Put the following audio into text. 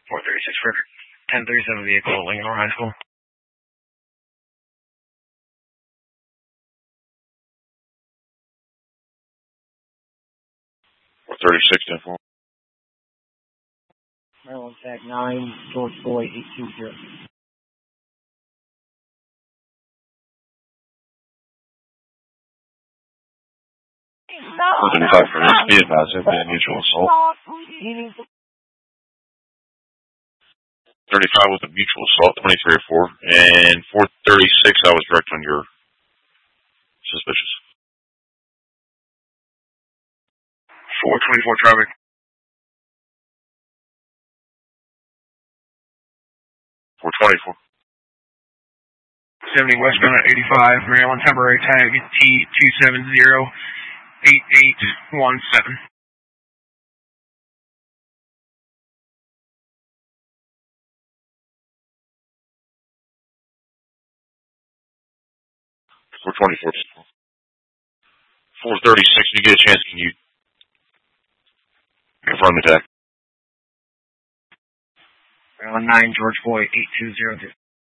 436 for 1037 vehicle at Lincoln High School. 436, 10-4. Maryland Tag 9, George Boy 820. 435 for this, be advised, there will be a mutual assault. 35 with a mutual assault, 23 or 4. And 436, I was direct on your suspicious. 424 traffic. 424. 70 westbound at 85, Maryland temporary tag T2708817. 424. 436, you get a chance, can you confirm the tag? Maryland 9, George Boy 8202.